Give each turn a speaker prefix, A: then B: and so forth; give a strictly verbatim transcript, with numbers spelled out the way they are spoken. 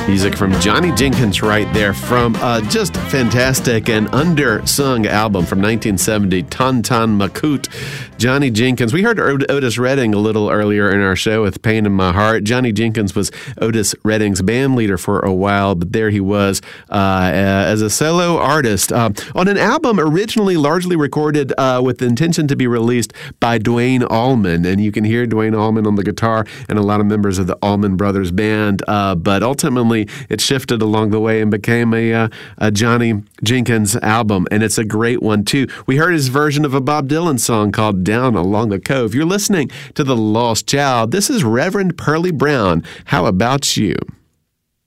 A: Music from Johnny Jenkins right there from uh, just fantastic and undersung album from nineteen seventy, Ton Ton Macoute. Johnny Jenkins. We heard Otis Redding a little earlier in our show with Pain in My Heart. Johnny Jenkins was Otis Redding's band leader for a while, but there he was uh, as a solo artist uh, on an album originally largely recorded uh, with the intention to be released by Duane Allman. And you can hear Duane Allman on the guitar and a lot of members of the Allman Brothers Band, uh, but ultimately it shifted along the way and became a, uh, a Johnny Jenkins album, and it's a great one too. We heard his version of a Bob Dylan song called Down Along the Cove. You're listening to The Lost Child. This is Reverend Pearlie Brown. How about you?